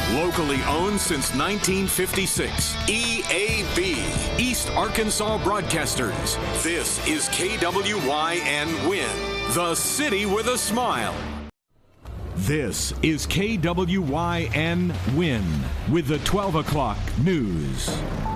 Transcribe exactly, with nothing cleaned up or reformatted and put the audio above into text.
Locally owned since nineteen fifty-six. E A B, East Arkansas Broadcasters. This is K W Y N Win, the city with a smile. This is K W Y N Win with the twelve o'clock news.